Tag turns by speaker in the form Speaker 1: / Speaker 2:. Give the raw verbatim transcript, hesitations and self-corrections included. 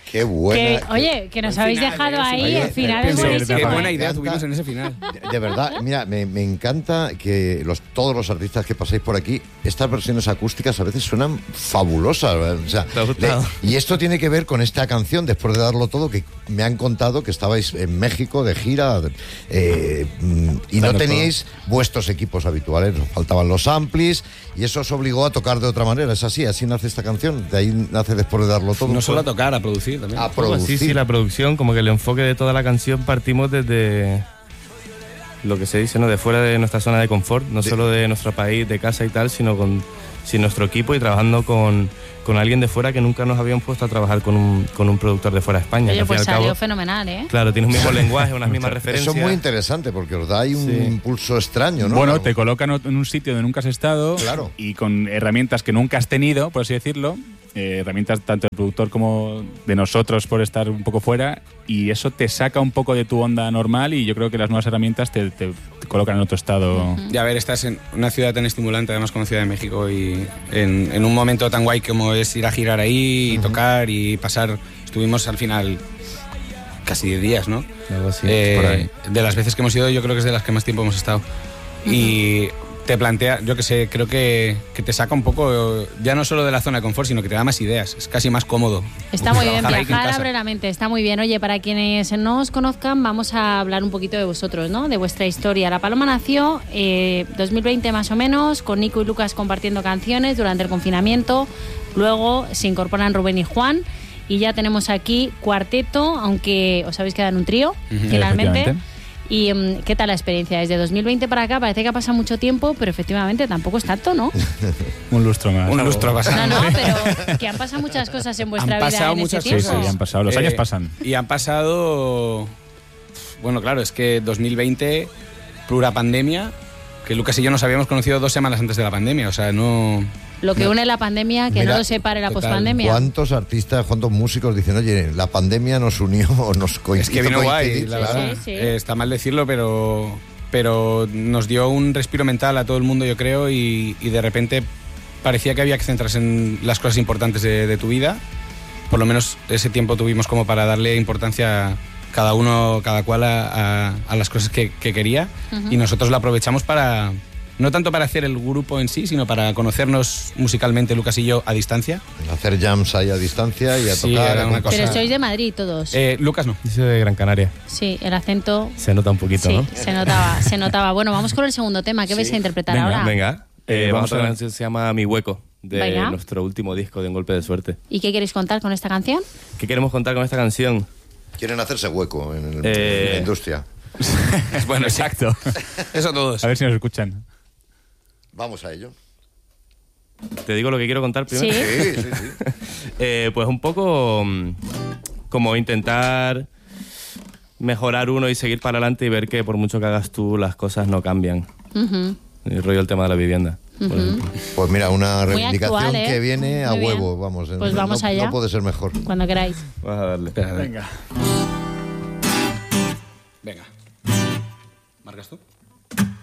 Speaker 1: Qué buena.
Speaker 2: Que, oye, que nos
Speaker 3: el
Speaker 2: habéis
Speaker 3: final,
Speaker 2: dejado
Speaker 3: ¿eh?
Speaker 2: ahí,
Speaker 1: Oye,
Speaker 2: el final
Speaker 1: eh,
Speaker 2: es
Speaker 1: pero-
Speaker 2: buenísimo.
Speaker 3: Qué
Speaker 1: Me
Speaker 3: buena
Speaker 2: ¿eh?
Speaker 3: idea
Speaker 1: encanta.
Speaker 3: tuvimos en ese final.
Speaker 1: De, de verdad, mira, me, me encanta que los, todos los artistas que pasáis por aquí, estas versiones acústicas a veces suenan fabulosas. O sea,
Speaker 4: ¿Te ha gustado?
Speaker 1: le- y esto tiene que ver con esta canción, después de darlo todo, que me han contado que estabais en México de gira eh, mm, y no
Speaker 4: Darlo
Speaker 1: teníais vuestros equipos habituales, os faltaban los amplis y eso os obligó a tocar de otra manera. Es así, así nace esta canción, de ahí nace después de darlo todo.
Speaker 3: No solo a tocar, a producir también.
Speaker 1: a
Speaker 4: Pues sí,
Speaker 1: producir.
Speaker 4: sí, la producción, como que el enfoque de toda la canción partimos desde lo que se dice, ¿no? De fuera de nuestra zona de confort, no
Speaker 1: De-
Speaker 4: solo de nuestro país, de casa y tal, sino con sin nuestro equipo y trabajando con, con alguien de fuera que nunca nos habían puesto a trabajar con un, con un productor de fuera de España. que
Speaker 2: Oye,
Speaker 4: al fin
Speaker 2: pues
Speaker 4: y al cabo,
Speaker 2: salió fenomenal, ¿eh?
Speaker 4: claro, tiene un mismo lenguaje, unas mismas referencias.
Speaker 1: Eso es muy interesante porque os da ahí un
Speaker 4: Sí.
Speaker 1: impulso extraño, ¿no?
Speaker 5: Bueno,
Speaker 1: Claro.
Speaker 5: te colocan en un sitio donde nunca has estado
Speaker 1: Claro.
Speaker 5: y con herramientas que nunca has tenido, por así decirlo, eh, herramientas tanto del productor como de nosotros por estar un poco fuera, y eso te saca un poco de tu onda normal y yo creo que las nuevas herramientas te, te- te colocan en otro estado.
Speaker 3: Y a ver, estás en una ciudad tan estimulante, además conocida de México, y en, en un momento tan guay como es ir a girar ahí y tocar y pasar. Estuvimos al final casi diez días, ¿no?
Speaker 4: Algo así,
Speaker 3: Eh,
Speaker 4: por ahí.
Speaker 3: de las veces que hemos ido, yo creo que es de las que más tiempo hemos estado. Y te plantea, yo que sé, creo que, que te saca un poco, ya no solo de la zona de confort, sino que te da más ideas. Es casi más cómodo.
Speaker 2: Está muy bien,
Speaker 3: trabajar ahí que en
Speaker 2: viajar
Speaker 3: casa.
Speaker 2: abre la mente, está muy bien. Oye, para quienes no os conozcan, vamos a hablar un poquito de vosotros, ¿no? De vuestra historia. La Paloma nació eh, dos mil veinte más o menos, con Nico y Lucas compartiendo canciones durante el confinamiento. Luego se incorporan Rubén y Juan. Y ya tenemos aquí cuarteto, aunque os habéis quedado en un trío, finalmente.
Speaker 5: Efectivamente.
Speaker 2: ¿Y um, qué tal la experiencia? Desde dos mil veinte para acá parece que ha pasado mucho tiempo, pero efectivamente tampoco es tanto, ¿no?
Speaker 5: Un lustro más.
Speaker 3: Un lustro
Speaker 2: No,
Speaker 3: pasado.
Speaker 2: no, pero que han pasado muchas cosas en vuestra
Speaker 3: Han
Speaker 2: vida
Speaker 3: pasado
Speaker 2: en
Speaker 3: muchas
Speaker 2: ese
Speaker 5: Sí,
Speaker 2: tiempo.
Speaker 5: sí, han pasado. Los
Speaker 3: Eh,
Speaker 5: años pasan.
Speaker 3: Y han pasado. Bueno, claro, es que dos mil veinte, plura pandemia, que Lucas y yo nos habíamos conocido dos semanas antes de la pandemia, o sea, no.
Speaker 2: Lo que une la pandemia, que
Speaker 1: Mira,
Speaker 2: no lo separe la
Speaker 3: total.
Speaker 2: pospandemia.
Speaker 1: ¿Cuántos artistas, cuántos músicos dicen, oye, la pandemia nos unió o nos coincidió?
Speaker 3: Es que vino guay, la
Speaker 2: Sí,
Speaker 3: verdad.
Speaker 2: sí, sí.
Speaker 3: Eh, está mal decirlo, pero. Pero nos dio un respiro mental a todo el mundo, yo creo, y, y de repente parecía que había que centrarse en las cosas importantes de, de tu vida. Por lo menos ese tiempo tuvimos como para darle importancia cada uno, cada cual a, a- a las cosas que, que quería.
Speaker 2: Ujú.
Speaker 3: Y nosotros lo aprovechamos para, no tanto para hacer el grupo en sí, sino para conocernos musicalmente, Lucas y yo, a distancia.
Speaker 1: Hacer jams ahí a distancia y a
Speaker 3: Sí,
Speaker 1: tocar.
Speaker 3: era
Speaker 1: a
Speaker 3: una
Speaker 1: componer.
Speaker 2: Pero
Speaker 3: cosa-
Speaker 2: sois de Madrid todos.
Speaker 3: Eh, Lucas no.
Speaker 4: Yo soy de Gran Canaria.
Speaker 2: Sí, el acento.
Speaker 4: Se nota un poquito,
Speaker 2: Sí,
Speaker 4: ¿no?
Speaker 2: se notaba, se notaba. Bueno, vamos con el segundo tema. ¿Qué vais a interpretar
Speaker 5: Venga,
Speaker 2: ahora?
Speaker 4: Venga, eh,
Speaker 5: Eh,
Speaker 4: vamos
Speaker 5: vamos
Speaker 4: a
Speaker 5: a
Speaker 4: una
Speaker 5: ver.
Speaker 4: canción que se llama Mi Hueco, de
Speaker 2: Venga.
Speaker 4: nuestro último disco de Un Golpe de Suerte.
Speaker 2: ¿Y qué queréis contar con esta canción?
Speaker 4: ¿Qué queremos contar con esta canción?
Speaker 1: Quieren hacerse hueco en, el-
Speaker 4: Eh,
Speaker 1: en la industria.
Speaker 3: Bueno,
Speaker 5: Exacto.
Speaker 3: eso todos.
Speaker 5: A ver si nos escuchan.
Speaker 1: Vamos a ello.
Speaker 4: ¿Te digo lo que quiero contar primero?
Speaker 2: Sí.
Speaker 1: Sí, sí, sí.
Speaker 4: Eh, pues un poco mm, como intentar mejorar uno y seguir para adelante y ver que por mucho que hagas tú, las cosas no cambian.
Speaker 2: Ujú.
Speaker 4: El rollo el tema de la vivienda, por ejemplo.
Speaker 1: Pues mira, una
Speaker 2: Muy
Speaker 1: reivindicación
Speaker 2: actual, ¿eh?
Speaker 1: que viene a
Speaker 2: Muy bien.
Speaker 1: huevo, vamos.
Speaker 2: Pues
Speaker 1: no-
Speaker 2: vamos
Speaker 1: no,
Speaker 2: allá.
Speaker 1: No puede ser mejor.
Speaker 2: Cuando queráis.
Speaker 4: Vamos a darle.
Speaker 3: Espera, a ver.
Speaker 5: Venga.
Speaker 3: Venga. ¿Marcas tú?